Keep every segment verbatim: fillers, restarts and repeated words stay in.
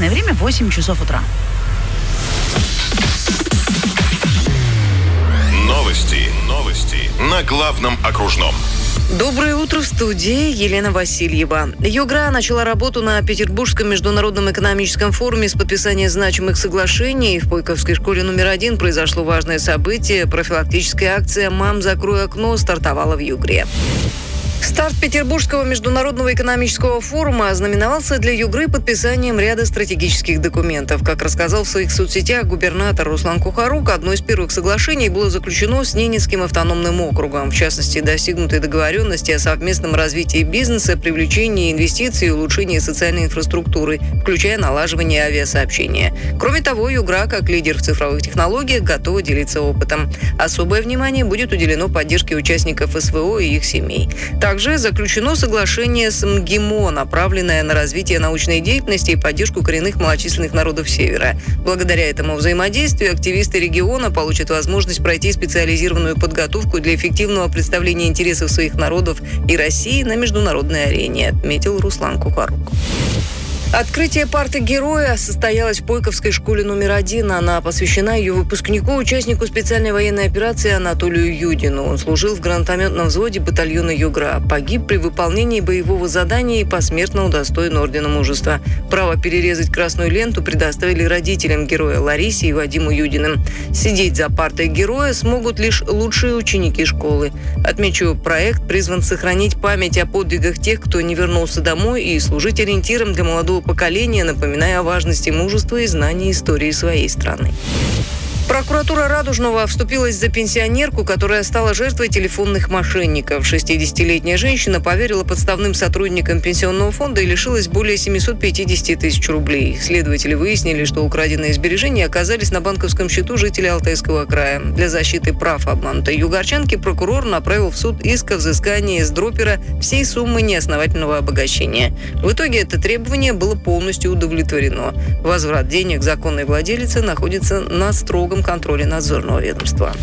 Местное время восемь часов утра. Новости. Новости. На главном окружном. Доброе утро, в студии Елена Васильева. Югра начала работу на Петербургском международном экономическом форуме с подписания значимых соглашений. В Пойковской школе номер один произошло важное событие. Профилактическая акция «Мам, закрой окно» стартовала в Югре. Старт Петербургского международного экономического форума ознаменовался для Югры подписанием ряда стратегических документов. Как рассказал в своих соцсетях губернатор Руслан Кухарук, одно из первых соглашений было заключено с Ненецким автономным округом. В частности, достигнуты договоренности о совместном развитии бизнеса, привлечении инвестиций и улучшении социальной инфраструктуры, включая налаживание авиасообщения. Кроме того, Югра, как лидер в цифровых технологиях, готова делиться опытом. Особое внимание будет уделено поддержке участников СВО и их семей. Также заключено соглашение с МГИМО, направленное на развитие научной деятельности и поддержку коренных малочисленных народов Севера. Благодаря этому взаимодействию активисты региона получат возможность пройти специализированную подготовку для эффективного представления интересов своих народов и России на международной арене, отметил Руслан Кухарук. Открытие парты героя состоялось в Пойковской школе номер один. Она посвящена ее выпускнику, участнику специальной военной операции Анатолию Юдину. Он служил в гранатометном взводе батальона Югра. Погиб при выполнении боевого задания и посмертно удостоен ордена Мужества. Право перерезать красную ленту предоставили родителям героя Ларисе и Вадиму Юдиным. Сидеть за партой героя смогут лишь лучшие ученики школы. Отмечу, проект призван сохранить память о подвигах тех, кто не вернулся домой, и служить ориентиром для молодого поколения, напоминая о важности мужества и знания истории своей страны. Прокуратура Радужного вступилась за пенсионерку, которая стала жертвой телефонных мошенников. шестидесятилетняя женщина поверила подставным сотрудникам пенсионного фонда и лишилась более семьсот пятьдесят тысяч рублей. Следователи выяснили, что украденные сбережения оказались на банковском счету жителя Алтайского края. Для защиты прав обманутой югорчанки прокурор направил в суд иск о взыскании с дропера всей суммы неосновательного обогащения. В итоге это требование было полностью удовлетворено. Возврат денег законной владелицы находится на строгом контроля надзорного ведомства.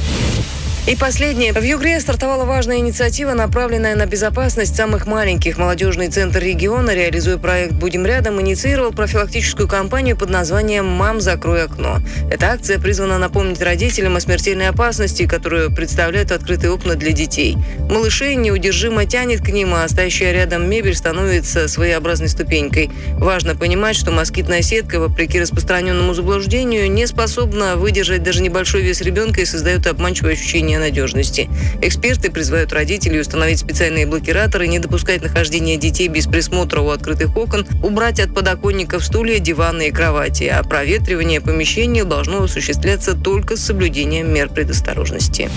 И последнее. В Югре стартовала важная инициатива, направленная на безопасность самых маленьких. Молодежный центр региона, реализуя проект «Будем рядом», инициировал профилактическую кампанию под названием «Мам, закрой окно». Эта акция призвана напомнить родителям о смертельной опасности, которую представляют открытые окна для детей. Малышей неудержимо тянет к ним, а стоящая рядом мебель становится своеобразной ступенькой. Важно понимать, что москитная сетка, вопреки распространенному заблуждению, не способна выдержать даже небольшой вес ребенка и создает обманчивое ощущение надежности. Эксперты призывают родителей установить специальные блокираторы, не допускать нахождения детей без присмотра у открытых окон, убрать от подоконников стулья, диваны и кровати, а проветривание помещения должно осуществляться только с соблюдением мер предосторожности.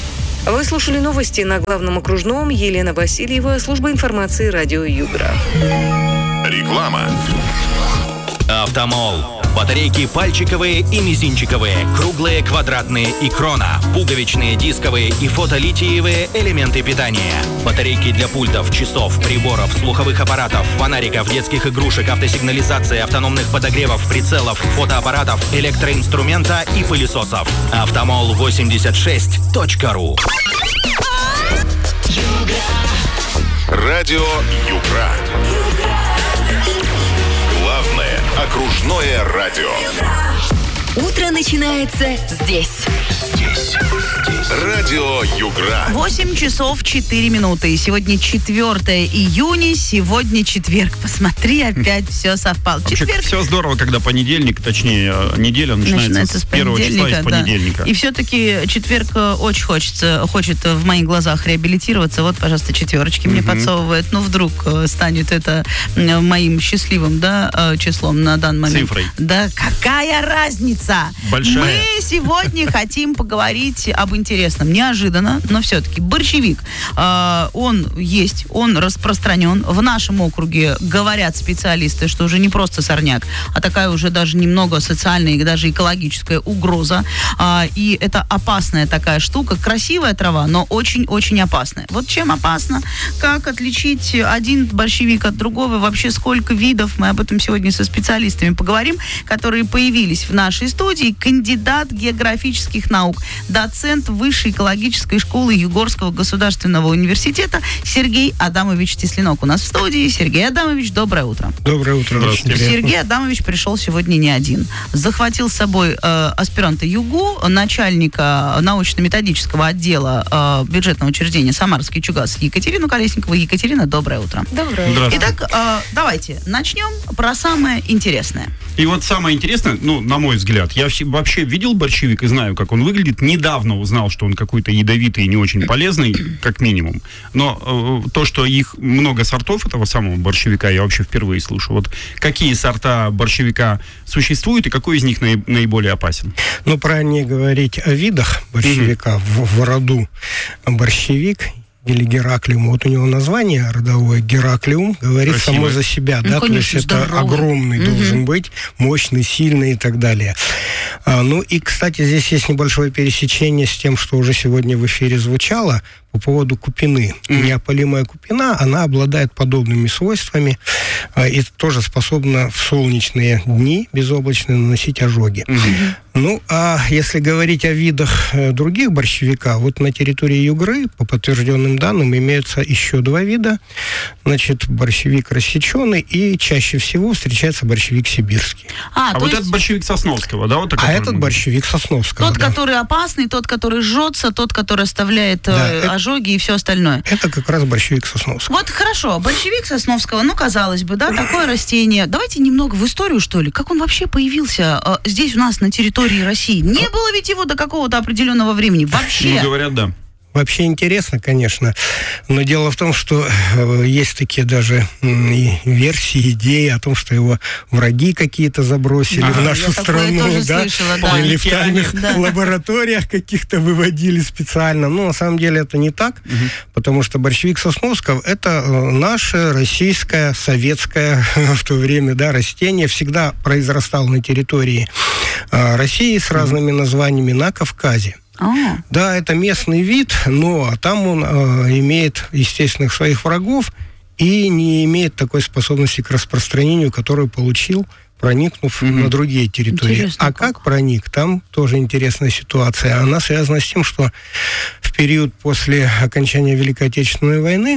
Вы слушали новости на главном окружном. Елена Васильева, служба информации радио Югра. Реклама. Автомол. Батарейки пальчиковые и мизинчиковые, круглые, квадратные и крона, пуговичные, дисковые и фотолитиевые элементы питания. Батарейки для пультов, часов, приборов, слуховых аппаратов, фонариков, детских игрушек, автосигнализации, автономных подогревов, прицелов, фотоаппаратов, электроинструмента и пылесосов. Автомол восемьдесят шесть точка ру. Радио Югра. Главное окружное радио. Утро начинается здесь. Здесь. Радио Югра. восемь часов четыре минуты. Сегодня четвёртое июня, сегодня четверг. Посмотри, опять все совпало. Вообще, Четверг. все здорово, когда понедельник, точнее, неделя начинается, Начинается с с первого числа из понедельника, да. понедельника. И все-таки четверг э, очень хочется, хочет в моих глазах реабилитироваться. Вот, пожалуйста, четверочки мне подсовывает. Ну, вдруг э, станет это э, моим счастливым, да, э, числом на данный момент. Цифрой. Да, какая разница? Большая. Мы сегодня хотим поговорить об интересном. Неожиданно, но все-таки борщевик. Э, он есть, он распространен. В нашем округе говорят специалисты, что уже не просто сорняк, а такая уже даже немного социальная и даже экологическая угроза. Э, и это опасная такая штука. Красивая трава, но очень-очень опасная. Вот чем опасно? Как отличить один борщевик от другого? Вообще сколько видов? Мы об этом сегодня со специалистами поговорим, которые появились в нашей студии. Кандидат географических наук, доцент Высшей экологической школы Югорского государственного университета Сергей Адамович Тесленок у нас в студии. Сергей Адамович, доброе утро. Доброе утро. Здравствуйте. Сергей Адамович пришел сегодня не один. Захватил с собой э, аспиранта ЮГУ, начальника научно-методического отдела э, бюджетного учреждения Самарский ЧУГАС Екатерину Колесникову. Екатерина, доброе утро. Доброе. Здравствуйте. Итак, э, давайте начнем про самое интересное. И вот самое интересное, ну, на мой взгляд, я вс- вообще видел борщевик и знаю, как он выглядит. Недавно узнал, что он какой-то ядовитый и не очень полезный, как минимум. Но э, то, что их много сортов этого самого борщевика, я вообще впервые слышу. Вот какие сорта борщевика существуют и какой из них наи- наиболее опасен? Ну, правильнее говорить о видах борщевика в, в роду борщевик или Гераклиум. Вот у него название родовое Гераклиум говорит Красиво. само за себя, Ну, да, то есть конечно, это здоровый. огромный Мгм. должен быть, мощный, сильный и так далее. А, ну и, кстати, здесь есть небольшое пересечение с тем, что уже сегодня в эфире звучало по поводу купины. Неопалимая купина, она обладает подобными свойствами а, и тоже способна в солнечные дни безоблачные наносить ожоги. Ну, а если говорить о видах э, других борщевика, вот на территории Югры, по подтвержденным данным, имеются еще два вида. Значит, борщевик рассеченный и чаще всего встречается борщевик сибирский. А, А, то вот есть этот борщевик Сосновского, да? Вот о А котором этот мы- борщевик Сосновского. тот, да. который опасный, тот, который жжется, тот, который оставляет Да, э, это- ожоги и все остальное. Это как раз борщевик Сосновского. Вот хорошо, борщевик Сосновского, ну, казалось бы, да, такое растение. Давайте немного в историю, что ли. Как он вообще появился э, здесь у нас на территории России? Не было ведь его до какого-то определенного времени вообще. Ну, говорят, да. Вообще интересно, конечно, но дело в том, что э, есть такие даже м, и версии, идеи о том, что его враги какие-то забросили Ага. в нашу Я такое страну, тоже да, слышала, да. или в тайных Да. лабораториях каких-то выводили специально. Но на самом деле это не так, потому что борщевик Сосновского – это э, наше российское, советское в то время, да, растение, всегда произрастало на территории э, России с разными названиями на Кавказе. А, Да, это местный вид, но там он э, имеет естественных своих врагов и не имеет такой способности к распространению, которую получил, проникнув на другие территории. Интересно, а как. как проник, там тоже интересная ситуация. Она связана с тем, что в период после окончания Великой Отечественной войны,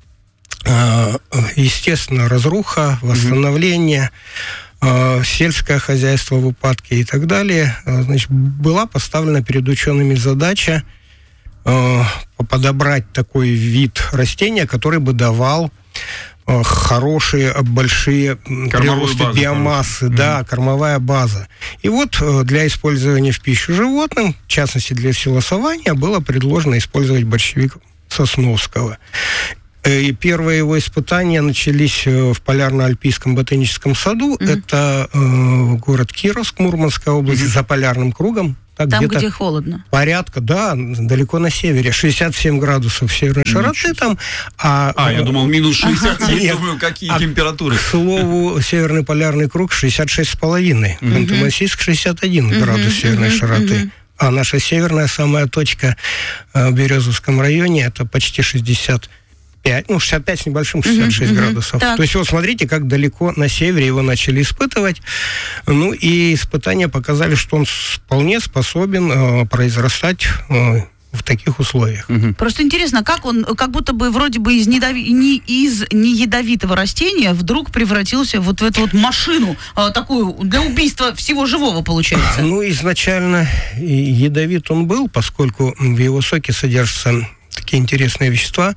э, естественно, разруха, восстановление, э, сельское хозяйство в упадке и так далее, э, значит, была поставлена перед учеными задача э, подобрать такой вид растения, который бы давал э, хорошие, э, большие м, Кормовую приросты базу, биомассы, короче. да, кормовая база. И вот э, для использования в пищу животным, в частности для силосования, было предложено использовать борщевик Сосновского. Э, И первые его испытания начались э, в Полярно-Альпийском ботаническом саду. Это э, город Кировск, Мурманская область, за полярным кругом. Так, там, где-то где холодно. порядка, да, далеко на севере, шестьдесят семь градусов северной широты там. А, А, я э, думал, минус шестьдесят. Я Нет. думаю, какие А- температуры. К слову, северный полярный круг шестьдесят шесть с половиной, Ханты-Мансийск шестьдесят один градус северной широты. А наша северная самая точка э, в Березовском районе это почти шестьдесят пять, ну, шестьдесят пять с небольшим, шестьдесят шесть градусов. Так. То есть вот смотрите, как далеко на севере его начали испытывать. Ну и испытания показали, что он вполне способен э, произрастать э, в таких условиях. Просто интересно, как он, как будто бы вроде бы из, недови- не, из неядовитого растения вдруг превратился вот в эту вот машину, а, такую для убийства всего живого, получается. Ну, изначально и ядовит он был, поскольку в его соке содержатся такие интересные вещества,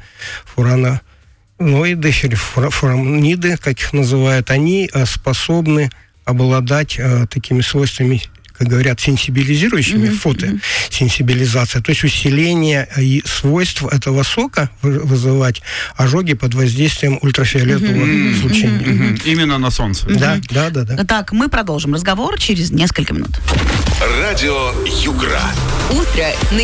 фураноиды или фура- фурамиды, как их называют, они э, способны обладать э, такими свойствами, как говорят, сенсибилизирующими, фотосенсибилизация, то есть усиление и свойств этого сока вы- вызывать ожоги под воздействием ультрафиолетового излучения. Мгм. Именно на солнце. Да, да, да, да. Так, мы продолжим разговор через несколько минут. Радио Югра. Утро на